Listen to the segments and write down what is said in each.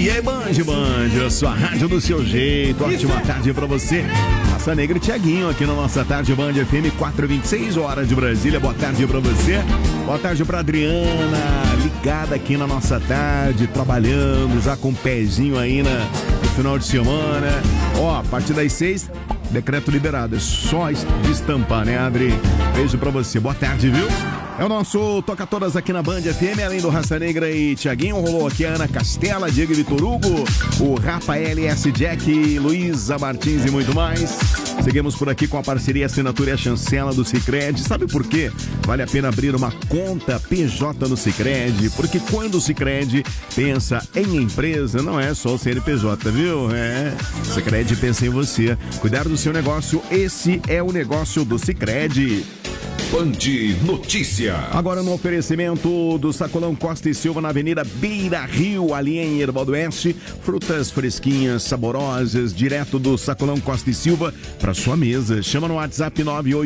E aí, Band, sua rádio do seu jeito. Ótima tarde pra você. Raça Negra e Thiaguinho aqui na nossa tarde Band FM 4h26, hora de Brasília. Boa tarde pra você. Boa tarde pra Adriana, ligada aqui na nossa tarde, trabalhando, já com o pezinho aí no final de semana. Ó, a partir das 6, decreto liberado. É só estampar, né, Adri? Beijo pra você. Boa tarde, viu? É o nosso Toca Todas aqui na Band FM, além do Raça Negra e Thiaguinho. Rolou aqui a Ana Castela, Diego Vitor Hugo, o Rafa LS Jack, Luísa Martins e muito mais. Seguimos por aqui com a parceria Assinatura e a Chancela do Sicredi. Sabe por quê? Vale a pena abrir uma conta PJ no Sicredi, porque quando o Sicredi pensa em empresa, não é só o CNPJ, viu? Sicredi pensa em você. Cuidar do seu negócio, esse é o negócio do Sicredi. Band Notícia. Agora no oferecimento do Sacolão Costa e Silva na Avenida Beira Rio, ali em Erval do Oeste. Frutas fresquinhas, saborosas, direto do Sacolão Costa e Silva para sua mesa. Chama no WhatsApp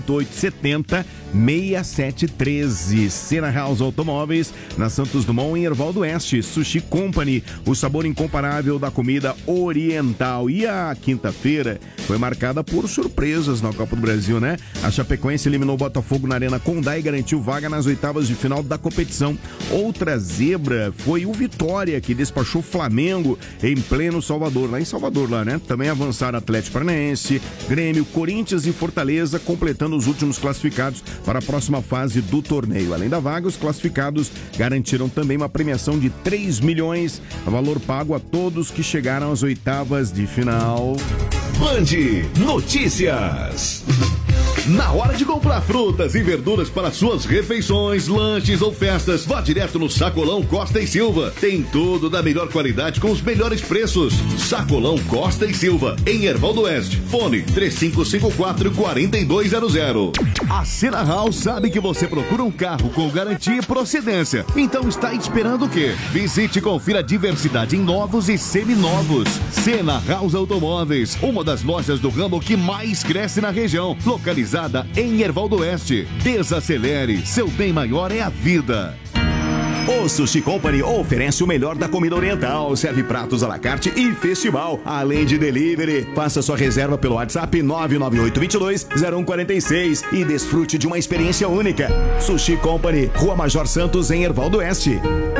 98870-6713. Cena House Automóveis, na Santos Dumont, em Erval do Oeste. Sushi Company, o sabor incomparável da comida oriental. E a quinta-feira foi marcada por surpresas na Copa do Brasil, né? A Chapecoense eliminou o Botafogo na Arena Condá e garantiu vaga nas oitavas de final da competição. Outra zebra foi o Vitória, que despachou o Flamengo em pleno Salvador, lá em Salvador, né? Também avançaram Atlético Paranaense, Grêmio, Corinthians e Fortaleza, completando os últimos classificados para a próxima fase do torneio. Além da vaga, os classificados garantiram também uma premiação de 3 milhões, valor pago a todos que chegaram às oitavas de final. Band Notícias. Na hora de comprar frutas e verduras para suas refeições, lanches ou festas, vá direto no Sacolão Costa e Silva. Tem tudo da melhor qualidade com os melhores preços. Sacolão Costa e Silva, em Erval do Oeste. Fone 3554-4200. A Cena House sabe que você procura um carro com garantia e procedência. Então está esperando o quê? Visite e confira a diversidade em novos e seminovos. Cena House Automóveis, uma das lojas do ramo que mais cresce na região. Localizada em Erval do Oeste. Desacelere, seu bem maior é a vida. O Sushi Company oferece o melhor da comida oriental, serve pratos à la carte e festival, além de delivery. Faça sua reserva pelo WhatsApp 998220146 e desfrute de uma experiência única. Sushi Company, Rua Major Santos, em Erval do Oeste.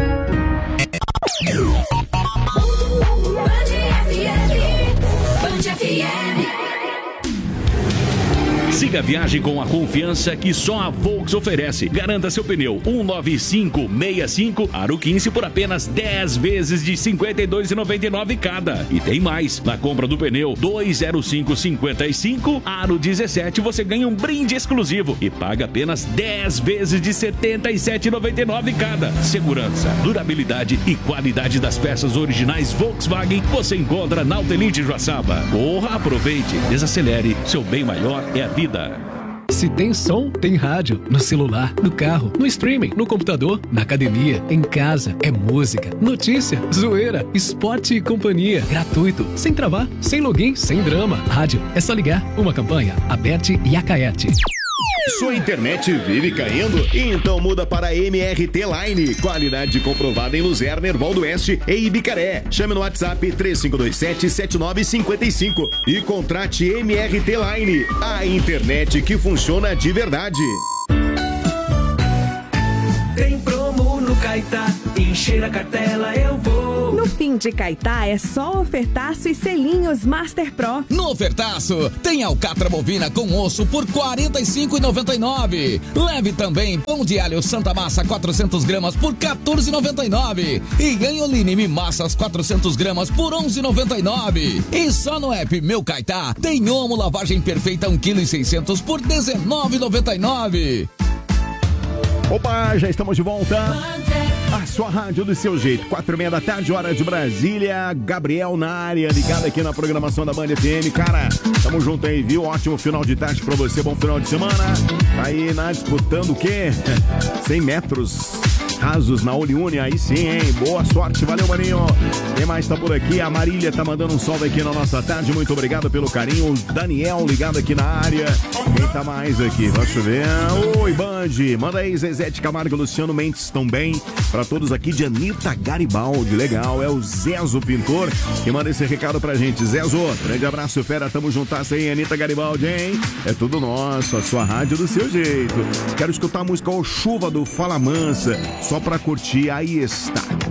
Siga a viagem com a confiança que só a Volks oferece. Garanta seu pneu 19565 Aro 15 por apenas 10 vezes de R$ 52,99 cada. E tem mais. Na compra do pneu 20555 Aro 17 você ganha um brinde exclusivo e paga apenas 10 vezes de R$ 77,99 cada. Segurança, durabilidade e qualidade das peças originais Volkswagen você encontra na Autelite Joaçaba. Corra, aproveite, desacelere. Seu bem maior é a vida. Se tem som, tem rádio. No celular, no carro, no streaming, no computador, na academia, em casa. É música, notícia, zoeira, esporte e companhia. Gratuito, sem travar, sem login, sem drama. Rádio, é só ligar. Uma campanha, Aberte e Acaete. Sua internet vive caindo? Então muda para MRT Line. Qualidade comprovada em Luzerna, Erval do Oeste e Ibicaré. Chame no WhatsApp 3527-7955 e contrate MRT Line. A internet que funciona de verdade. Tem promo no Caetá, encher a cartela eu vou. No fim de Caetá é só ofertaço e selinhos Master Pro. No ofertaço tem alcatra bovina com osso por R$ 45,99. Leve também pão de alho Santa Massa 400 gramas por R$ 14,99. E Anholine massas 400 gramas por R$ 11,99. E só no app Meu Caetá tem Omo lavagem perfeita 1,6 kg por R$ 19,99. Opa, já estamos de volta. A sua rádio do seu jeito, 4h30 da tarde, hora de Brasília. Gabriel na área, ligado aqui na programação da Band FM. Cara, tamo junto aí, viu? Ótimo final de tarde pra você, bom final de semana. Aí disputando o quê? 100 metros. rasos na Oliune, aí sim, hein? Boa sorte, valeu, maninho. Quem mais tá por aqui? A Marília tá mandando um salve aqui na nossa tarde, muito obrigado pelo carinho. O Daniel ligado aqui na área. Quem tá mais aqui? Deixa eu ver. Oi, Band, manda aí, Zezete Camargo e Luciano Mendes também, pra todos aqui de Anitta Garibaldi, legal, é o Zezo Pintor que manda esse recado pra gente. Zezo, grande abraço, fera, tamo juntas aí, Anitta Garibaldi, hein? É tudo nosso, a sua rádio do seu jeito. Quero escutar a música O Chuva do Fala Mansa, só pra curtir, aí está.